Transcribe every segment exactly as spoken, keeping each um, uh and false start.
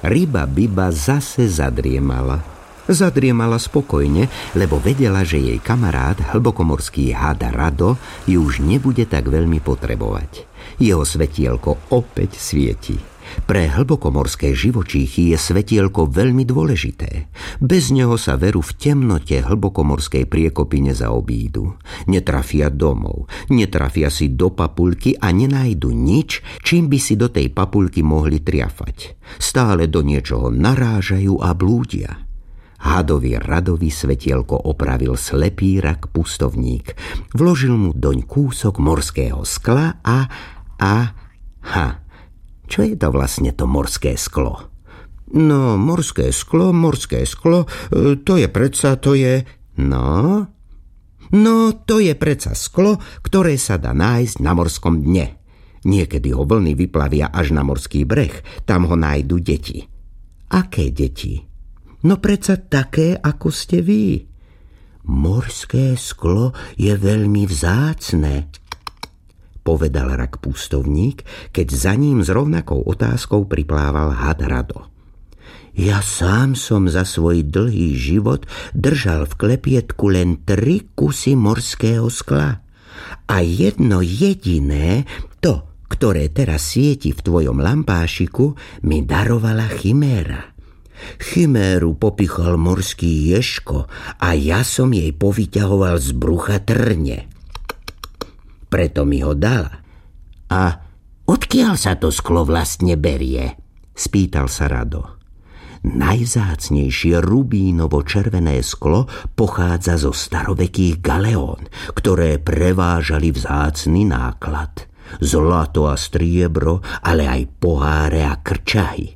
Ryba Biba zase zadriemala. Zadriemala spokojne, lebo vedela, že jej kamarát, hlbokomorský had Rado, ju už nebude tak veľmi potrebovať. Jeho svetielko opäť svieti. Pre hlbokomorské živočíchy je svetielko veľmi dôležité. Bez neho sa veru v temnote hlbokomorskej priekopy nezaobídu. Netrafia domov, netrafia si do papuľky a nenájdu nič, čím by si do tej papuľky mohli triafať. Stále do niečoho narážajú a blúdia. Hadovi Radovi svetielko opravil slepý rak pustovník. Vložil mu doň kúsok morského skla a... a... ha... Čo je to vlastne to morské sklo? No, morské sklo, morské sklo, to je predsa, to je... No? No, to je predsa sklo, ktoré sa dá nájsť na morskom dne. Niekedy ho vlny vyplavia až na morský breh, tam ho nájdu deti. Aké deti? No predsa také, ako ste vy. Morské sklo je veľmi vzácne, povedal rak pustovník, keď za ním s rovnakou otázkou priplával had Rado. Ja sám som za svoj dlhý život držal v klepietku len tri kusy morského skla. A jedno jediné, to, ktoré teraz svieti v tvojom lampášiku, mi darovala chiméra. Chiméru popichal morský ježko a ja som jej povyťahoval z brucha trne. Preto mi ho dala. A odkiaľ sa to sklo vlastne berie? Spýtal sa Rado. Najvzácnejšie rubínovo-červené sklo pochádza zo starovekých galeón, ktoré prevážali vzácny náklad. Zlato a striebro, ale aj poháre a krčahy.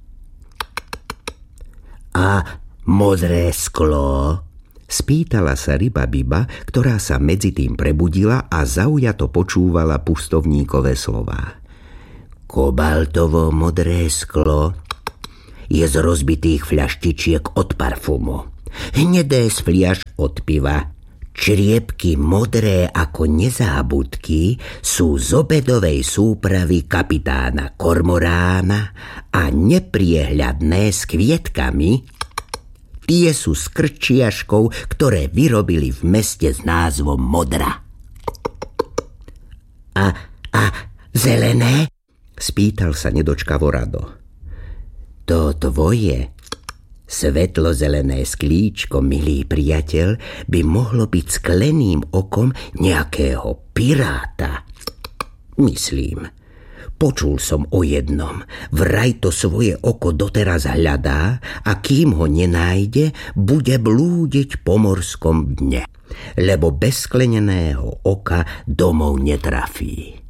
A modré sklo? Spýtala sa ryba Biba, ktorá sa medzi tým prebudila a zaujato počúvala pustovníkové slová. Kobaltovo modré sklo je z rozbitých fľaštičiek od parfumu. Hnedé z fliaš od piva. Čriepky modré ako nezábudky sú z obedovej súpravy kapitána Kormorána a nepriehľadné s kvietkami. Tie sú s krčiaškou, ktoré vyrobili v meste s názvom Modra. A, a zelené? Spýtal sa nedočkavo Rado. To tvoje svetlo-zelené sklíčko, milý priateľ, by mohlo byť skleným okom nejakého piráta. Myslím. Počul som o jednom. Vraj to svoje oko doteraz hľadá a kým ho nenájde, bude blúdiť po morskom dne, lebo bez skleneného oka domov netrafí.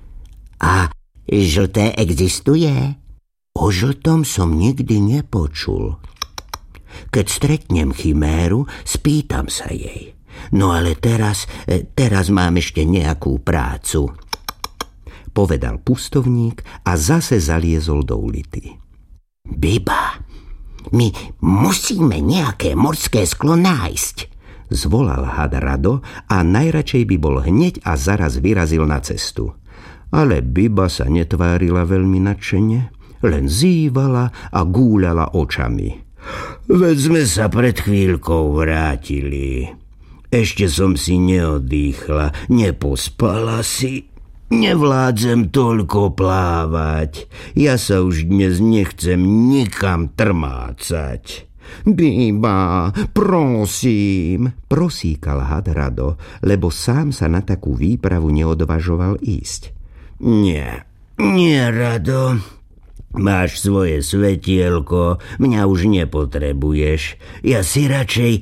A žlté existuje? O žltom som nikdy nepočul. Keď stretnem chiméru, spýtam sa jej. No ale teraz, teraz mám ešte nejakú prácu, povedal pustovník a zase zaliezol do ulity. Biba, my musíme nejaké morské sklo nájsť, zvolal had Rado a najradšej by bol hneď a zaraz vyrazil na cestu. Ale Biba sa netvárila veľmi nadšene, len zývala a gúľala očami. Veď sme sa pred chvíľkou vrátili. Ešte som si neodýchla, nepospala si. Nevládzem toľko plávať. Ja sa už dnes nechcem nikam trmácať. Biba, prosím, prosíkal had Rado, lebo sám sa na takú výpravu neodvažoval ísť. Nie, nie, Rado. Máš svoje svetielko, mňa už nepotrebuješ. Ja si radšej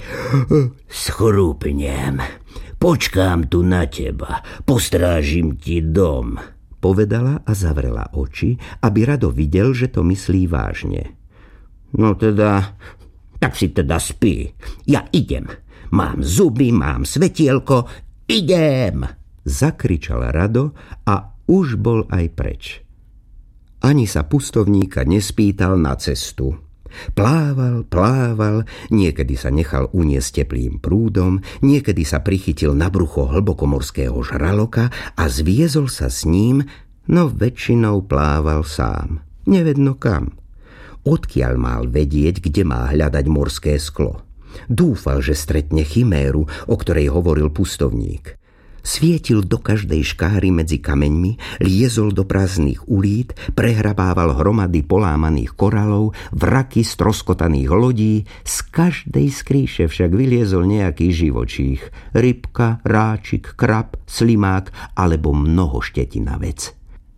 schrúpnem. Počkám tu na teba, postrážim ti dom, povedala a zavrela oči, aby Rado videl, že to myslí vážne. No teda, tak si teda spí. Ja idem. Mám zuby, mám svetielko, idem, zakričal Rado a už bol aj preč. Ani sa pustovníka nespýtal na cestu. Plával, plával, niekedy sa nechal uniesť teplým prúdom, niekedy sa prichytil na brucho hlbokomorského žraloka a zviezol sa s ním, no väčšinou plával sám. Nevedno kam. odkiaľ mal vedieť, kde má hľadať morské sklo. Dúfal, že stretne chiméru, o ktorej hovoril pustovník. Svietil do každej škáry medzi kameňmi, liezol do prázdnych ulít, prehrabával hromady polámaných korálov, vraky stroskotaných lodí, z každej skrýše však vyliezol nejaký živočích, rybka, ráčik, krab, slimák alebo mnohoštetinavec.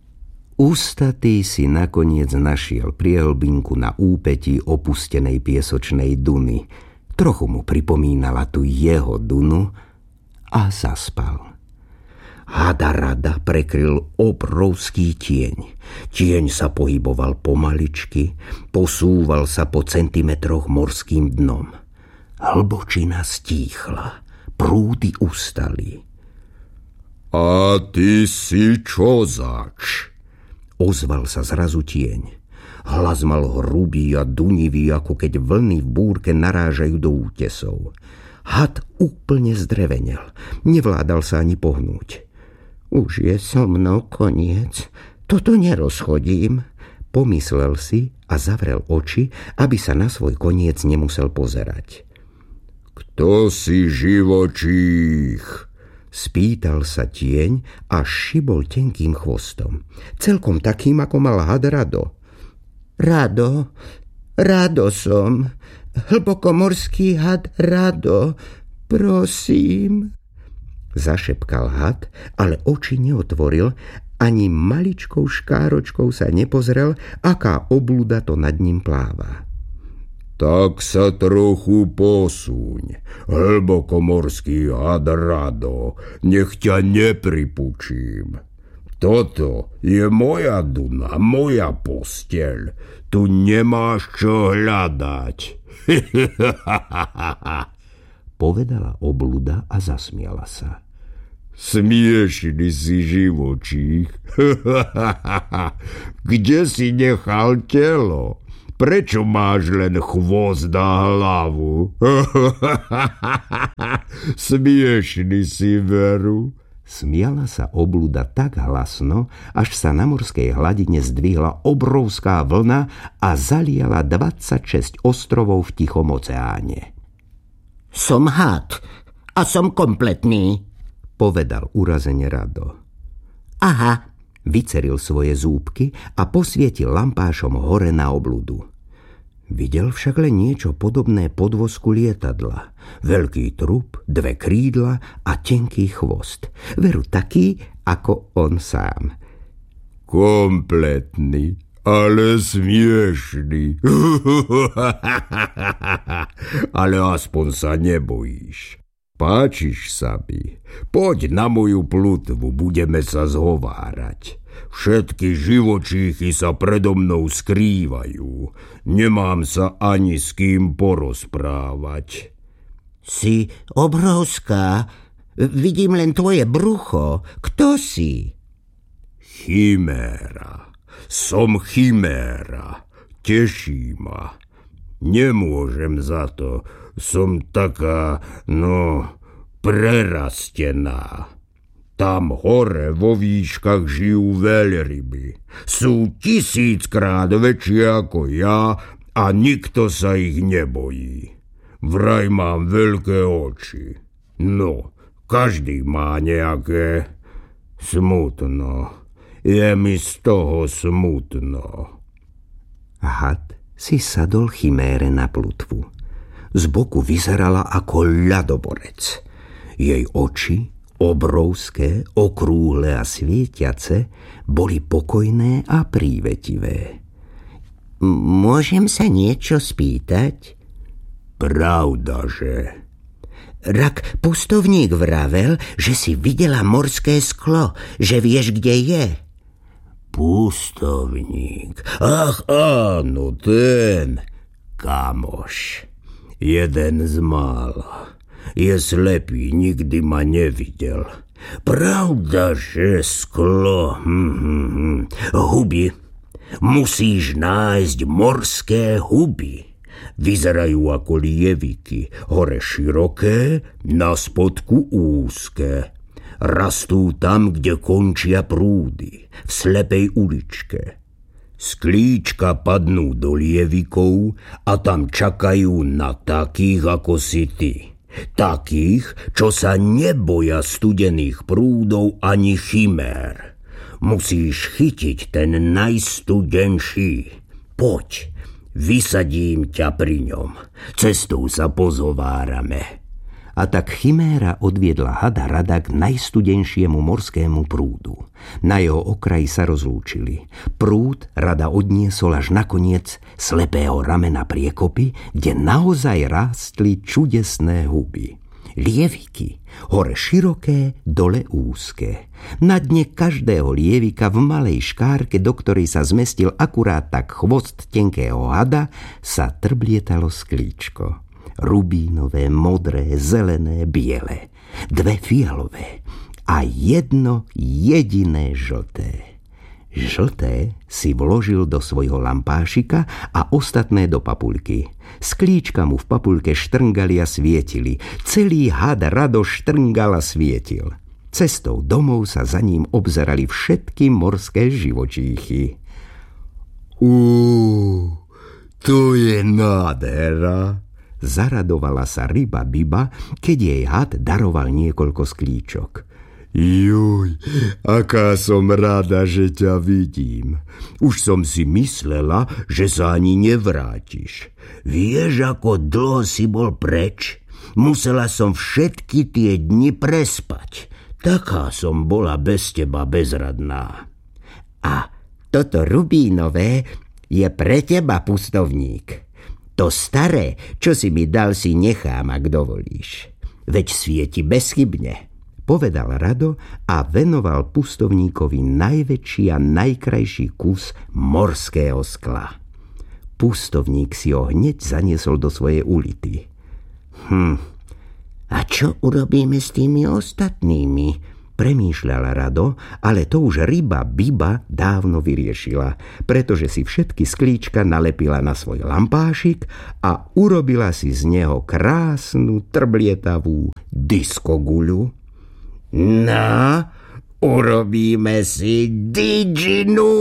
Ústatý si nakoniec našiel priehlbinku na úpetí opustenej piesočnej duny. Trochu mu pripomínala tu jeho dunu a zaspal. Hada rada prekryl obrovský tieň. Tieň sa pohyboval pomaličky, posúval sa po centimetroch morským dnom. Hlbočina stíchla, prúdy ustali. A ty si čo zač? Ozval sa zrazu tieň. Hlas mal hrubý a dunivý, ako keď vlny v búrke narážajú do útesov. Had úplne zdrevenel, nevládal sa ani pohnúť. Už je so mnou koniec, toto nerozchodím, pomyslel si a zavrel oči, aby sa na svoj koniec nemusel pozerať. Kto si živočích? Spýtal sa tieň a šibol tenkým chvostom. Celkom takým, ako mal had Rado. Rado, Rado som, hlbokomorský had Rado, prosím. Zašepkal had, ale oči neotvoril, ani maličkou škáročkou sa nepozrel, aká obluda to nad ním pláva. Tak sa trochu posúň, hlbokomorský had Rado, nech ťa nepripučím. Toto je moja duna, moja posteľ, tu nemáš čo hľadať. Povedala obluda a zasmiala sa. Smiešný si živočích. Kde si nechal telo? Prečo máš len chvost a hlavu? Smiešný si, veru. Smiala sa obluda tak hlasno, až sa na morskej hladine zdvihla obrovská vlna a zaliala dvadsaťšesť ostrovov v Tichom oceáne. Som had a som kompletný, povedal urazene Rado. Aha, vyceril svoje zúbky a posvietil lampášom hore na obludu. Videl však len niečo podobné podvozku lietadla. Veľký trup, dve krídla a tenký chvost. Veru taký, ako on sám. Kompletný, ale smiešný. Ale aspoň sa nebojíš. Páčiš sa mi. Poď na moju plutvu, budeme sa zhovárať. Všetky živočíchy sa predo mnou skrývajú. Nemám sa ani s kým porozprávať. Si obrovská. Vidím len tvoje brucho. Kto si? Chiméra. Som chiméra. Teší ma. Nemôžem za to. Som taká, no, prerastená. Tam hore vo výškach žijú veľryby. Sú tisíckrát väčšie ako ja a nikto sa ich nebojí. Vraj mám veľké oči. No, každý má nejaké. Smutno. Je mi z toho smutno. Had si sadol chimére na plutvu. Zboku vyzerala ako ľadoborec. Jej oči, obrovské, okrúhle a svietiace, boli pokojné a prívetivé. Môžem sa niečo spýtať? Pravdaže. Rak pustovník vravel, že si videla morské sklo, že vieš, kde je. Pustovník. Ach, áno, ten. Kamoš. Jeden z mála. Je slepý, nikdy ma nevidel. Pravda, že sklo. Hm, hm, hm. Huby. Musíš nájsť morské huby. Vyzerajú ako lieviky. Hore široké, na spodku úzke. Rastú tam, kde končia prúdy, v slepej uličke. Sklíčka padnú do lievikov a tam čakajú na takých ako si ty. Takých, čo sa neboja studených prúdov ani chimér. Musíš chytiť ten najstudenší. Poď, vysadím ťa pri ňom. Cestou sa pozhovárame. A tak chiméra odviedla hada Rada k najstudenšiemu morskému prúdu. Na jeho okraji sa rozlúčili. Prúd Rada odniesol až nakoniec slepého ramena priekopy, kde naozaj rástli čudesné huby. Lieviky, hore široké, dole úzke. Na dne každého lievika v malej škárke, do ktorej sa zmestil akurát tak chvost tenkého hada, sa trblietalo sklíčko. Rubínové, modré, zelené, biele, dve fialové a jedno jediné žlté. Žlté si vložil do svojho lampášika a ostatné do papuľky. Sklíčka mu v papuľke štrngali a svietili. Celý had Rado štrngal a svietil. Cestou domov sa za ním obzerali všetky morské živočíchy. Uuu, to je nádhera, zaradovala sa ryba Biba, keď jej had daroval niekoľko sklíčok. Juj, aká som rada, že ťa vidím. Už som si myslela, že sa ani nevrátiš. Vieš, ako dlho si bol preč? Musela som všetky tie dni prespať. Taká som bola bez teba bezradná. A toto rubínové je pre teba, pustovník. To staré, čo si mi dal, si nechám, ak dovolíš. Veď svieti bezchybne, povedal Rado a venoval pustovníkovi najväčší a najkrajší kus morského skla. Pustovník si ho hneď zaniesol do svojej ulity. Hm, a čo urobíme s tými ostatnými? Premýšľala Rado, ale to už ryba Biba dávno vyriešila, pretože si všetky sklíčka nalepila na svoj lampášik a urobila si z neho krásnu, trblietavú diskoguľu. No, urobíme si didžinu,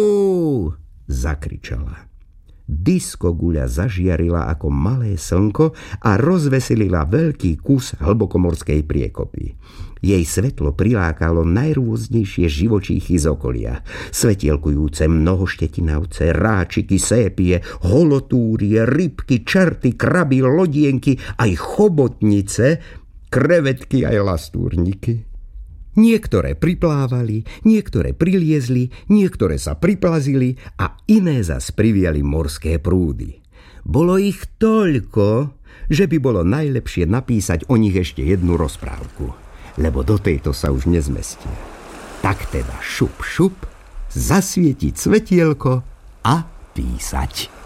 zakričala. Diskoguľa zažiarila ako malé slnko a rozveselila veľký kus hlbokomorskej priekopy. Jej svetlo prilákalo najrôznejšie živočíchy z okolia. Svetielkujúce mnohoštetinavce, ráčiky, sépie, holotúrie, rybky, čerty, kraby, lodienky, aj chobotnice, krevetky aj lastúrniky. Niektoré priplávali, niektoré priliezli, niektoré sa priplazili a iné zas priviali morské prúdy. Bolo ich toľko, že by bolo najlepšie napísať o nich ešte jednu rozprávku, lebo do tejto sa už nezmestia. Tak teda šup, šup, zasvietiť svetielko a písať.